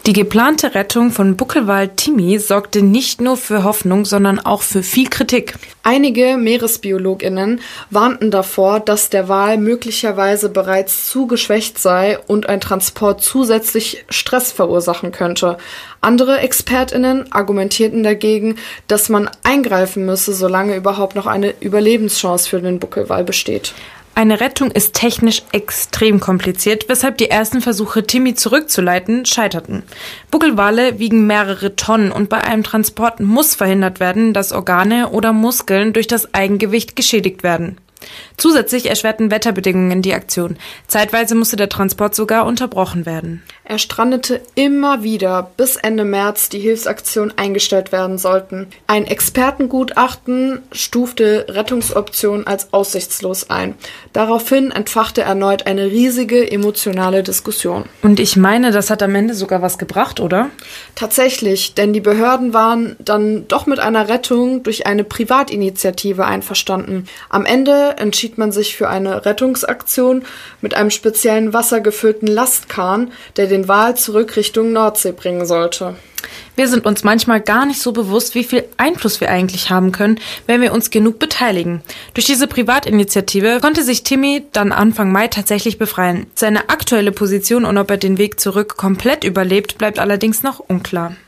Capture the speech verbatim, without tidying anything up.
Die geplante Rettung von Buckelwal Timmy sorgte nicht nur für Hoffnung, sondern auch für viel Kritik. Einige MeeresbiologInnen warnten davor, dass der Wal möglicherweise bereits zu geschwächt sei und ein Transport zusätzlich Stress verursachen könnte. Andere ExpertInnen argumentierten dagegen, dass man eingreifen müsse, solange überhaupt noch eine Überlebenschance für den Buckelwal besteht. Eine Rettung ist technisch extrem kompliziert, weshalb die ersten Versuche, Timmy zurückzuleiten, scheiterten. Buckelwale wiegen mehrere Tonnen und bei einem Transport muss verhindert werden, dass Organe oder Muskeln durch das Eigengewicht geschädigt werden. Zusätzlich erschwerten Wetterbedingungen die Aktion. Zeitweise musste der Transport sogar unterbrochen werden. Er strandete immer wieder, bis Ende März die Hilfsaktion eingestellt werden sollten. Ein Expertengutachten stufte Rettungsoptionen als aussichtslos ein. Daraufhin entfachte erneut eine riesige emotionale Diskussion. Und ich meine, das hat am Ende sogar was gebracht, oder? Tatsächlich, denn die Behörden waren dann doch mit einer Rettung durch eine Privatinitiative einverstanden. Am Ende entschied man sich für eine Rettungsaktion mit einem speziellen wassergefüllten Lastkahn, der den Wal zurück Richtung Nordsee bringen sollte. Wir sind uns manchmal gar nicht so bewusst, wie viel Einfluss wir eigentlich haben können, wenn wir uns genug beteiligen. Durch diese Privatinitiative konnte sich Timmy dann Anfang Mai tatsächlich befreien. Seine aktuelle Position und ob er den Weg zurück komplett überlebt, bleibt allerdings noch unklar.